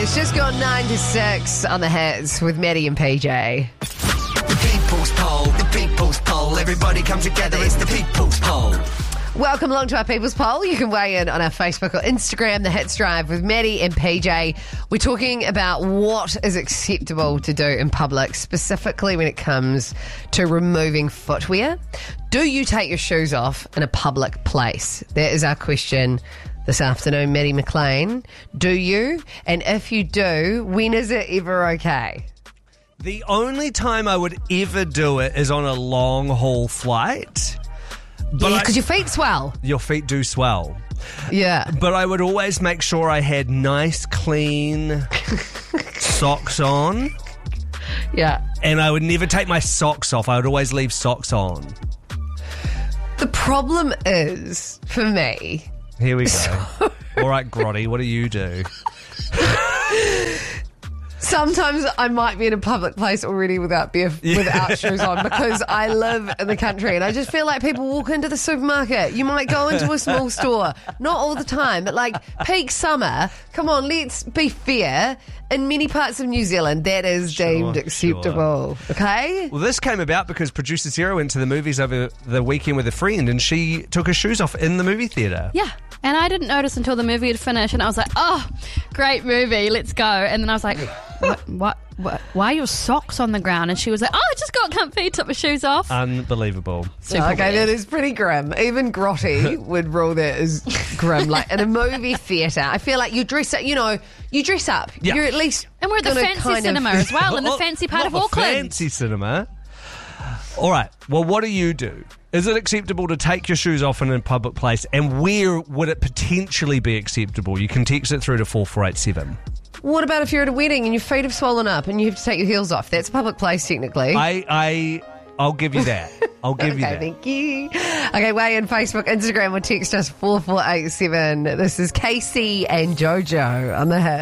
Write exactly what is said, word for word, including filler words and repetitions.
It's just gone nine to six on the hits with Maddie and P J. The People's Poll, the People's Poll. Everybody come together, it's the People's Poll. Welcome along to our People's Poll. You can weigh in on our Facebook or Instagram, The Hits Drive with Maddie and P J. We're talking about what is acceptable to do in public, specifically when it comes to removing footwear. Do you take your shoes off in a public place? That is our question this afternoon, Maddie McLean. Do you? And if you do, when is it ever okay? The only time I would ever do it is on a long haul flight. But yeah, because your feet swell. Your feet do swell. Yeah. But I would always make sure I had nice, clean socks on. Yeah. And I would never take my socks off. I would always leave socks on. The problem is, for me... Here we go. All right, Grotty, what do you do? Sometimes I might be in a public place already without bare, Yeah. without shoes on because I live in the country and I just feel like people walk into the supermarket. You might go into a small store, not all the time, but like peak summer. Come on, let's be fair. In many parts of New Zealand, that is Sure, deemed acceptable. sure. Okay? Well, this came about because producer Sarah went to the movies over the weekend with a friend and she took her shoes off in the movie theatre. Yeah. And I didn't notice until the movie had finished, and I was like, "Oh, great movie, let's go." And then I was like, "What? What? what why are your socks on the ground?" And she was like, "Oh, I just got comfy, took my shoes off." Unbelievable. Super okay, weird. that is pretty grim. Even Grotty would rule that as grim. Like in a movie theatre, I feel like you dress up, you know, you dress up. Yeah. You're at least And we're at the gonna fancy kind of- cinema as well, in the Well, fancy part not of the Auckland. Fancy cinema. All right. Well, what do you do? Is it acceptable to take your shoes off in a public place? And where would it potentially be acceptable? You can text it through to four four eight seven. What about if you're at a wedding and your feet have swollen up and you have to take your heels off? That's a public place, technically. I, I, I'll give you that. I'll give you Okay, that. thank you. Okay, weigh in Facebook, Instagram, or text us four four eight seven. This is Casey and Jojo on the hit.